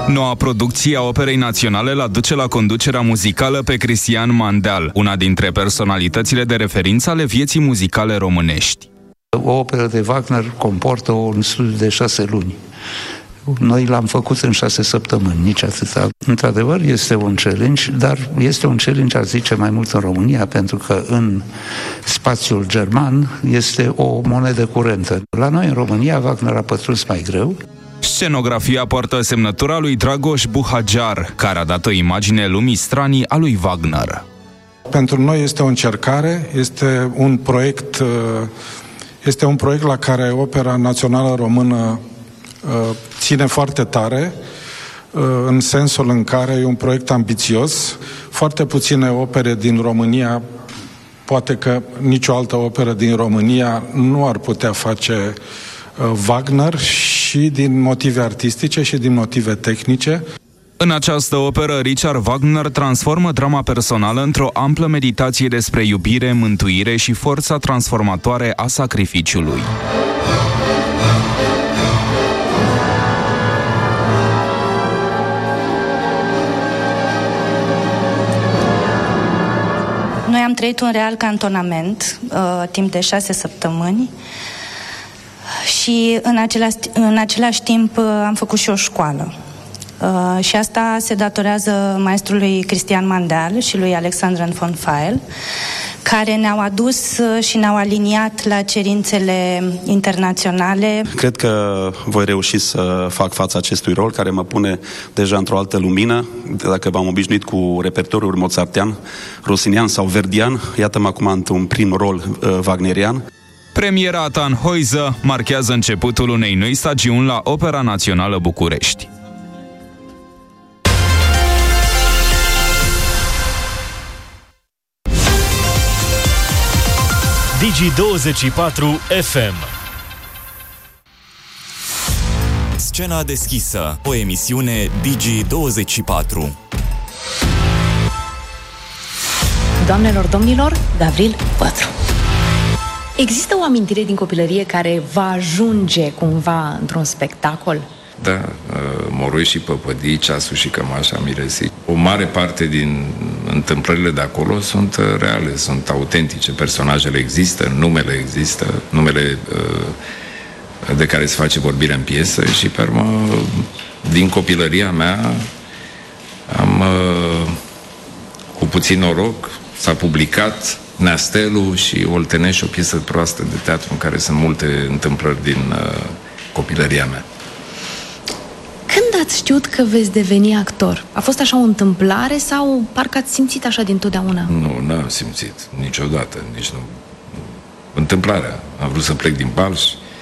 Noua producție a Operei Naționale l aduce la conducerea muzicală pe Cristian Mandeal, una dintre personalitățile de referință ale vieții muzicale românești. O operă de Wagner comportă un studiu de 6 luni. Noi l-am făcut în 6 săptămâni, nici atâta. Într-adevăr, este un challenge, dar este un challenge, aș zice, mai mult în România, pentru că în spațiul german este o monedă curentă. La noi, în România, Wagner a pătruns mai greu. Scenografia poartă semnătura lui Dragoș Buhagiar, care a dat o imagine lumii stranii a lui Wagner. Pentru noi este o încercare, este un proiect la care Opera Națională Română ține foarte tare, în sensul în care e un proiect ambițios. Foarte puține opere din România, poate că nicio altă operă din România nu ar putea face Wagner, și din motive artistice și din motive tehnice. În această operă, Richard Wagner transformă drama personală într-o amplă meditație despre iubire, mântuire și forța transformatoare a sacrificiului. Noi am trăit un real cantonament timp de 6 săptămâni și în același timp am făcut și o școală. Și asta se datorează maestrului Cristian Mandeal și lui Alexandru von Fael, care ne-au adus și ne-au aliniat la cerințele internaționale. Cred că voi reuși să fac față acestui rol, care mă pune deja într-o altă lumină. Dacă v-am obișnuit cu repertoriul mozartian, rosinian sau verdian, iată-mă acum într-un prim rol wagnerian. Premiera Tannhäuser marchează începutul unei noi stagiuni la Opera Națională București. Digi24 FM. Scena deschisă, o emisiune Digi24. Doamnelor, domnilor, Gavril 4. Există o amintire din copilărie care va ajunge cumva într-un spectacol? Da, Moroi și Păpădii, Ceasul și Cămașa Miresii. O mare parte din întâmplările de acolo sunt reale, sunt autentice. Personajele există, numele există, numele de care se face vorbirea în piesă și, pe urmă, din copilăria mea, cu puțin noroc, s-a publicat Neastelu și Oltenești, o piesă proastă de teatru în care sunt multe întâmplări din copilăria mea. Când ați știut că veți deveni actor? A fost așa o întâmplare sau parcă ați simțit așa dintotdeauna? Nu, n-am simțit niciodată, nici nu. Întâmplarea. Am vrut să plec din Balș.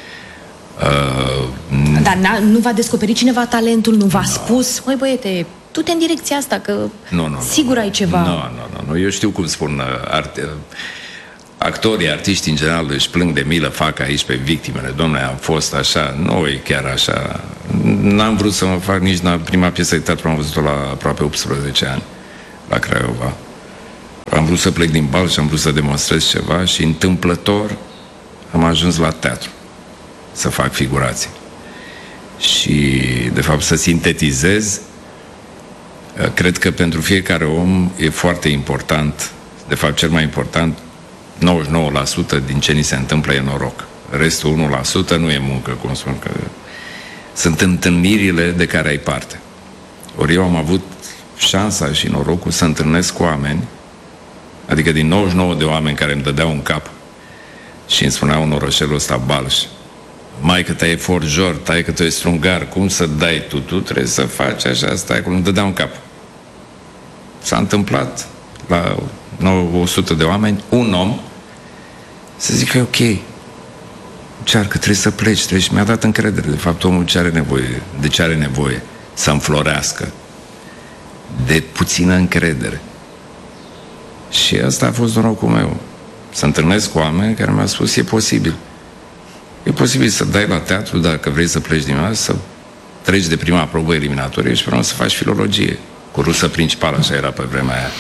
Dar nu v-a descoperit cineva talentul? Nu v-a spus? Măi, băiete, du-te în direcția asta, că sigur ai ceva. Nu. Eu știu cum spun actorii, artiștii în general își plâng de milă, fac aici pe victimele. Dom'le, am fost așa, nu e chiar așa. N-am vrut să mă fac nici la prima piesă de teatru, am văzut-o la aproape 18 ani, la Craiova. Am vrut să plec din Balș și am vrut să demonstrez ceva și întâmplător am ajuns la teatru să fac figurații. Și, de fapt, să sintetizez, cred că pentru fiecare om e foarte important, de fapt cel mai important, 99% din ce ni se întâmplă e noroc. Restul 1% nu e muncă, cum spun, că sunt întâlnirile de care ai parte. Ori eu am avut șansa și norocul să întâlnesc cu oameni, adică din 99 de oameni care îmi dădeau un cap și îmi spuneau în orășelul ăsta Balș: maică ta e forjor, taică tu e strungar, cum să dai tu? Tu trebuie să faci așa, stai acolo, îmi dădeau un cap. S-a întâmplat la 100 de oameni, un om să zică, ok, încearcă, trebuie să pleci, trebuie. Și mi-a dat încredere. De fapt, omul ce are nevoie, de ce are nevoie? Să înflorească. De puțină încredere. Și asta a fost norocul meu. Să întâlnesc cu oameni care mi-au spus, e posibil. E posibil să dai la teatru, dacă vrei să pleci din asta, să treci de prima probă eliminatorie și până să faci filologie. Cu rusă principală, așa era pe vremea aia.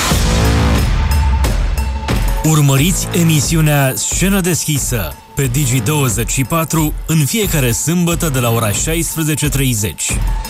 Urmăriți emisiunea Scenă deschisă pe Digi24 în fiecare sâmbătă de la ora 16:30.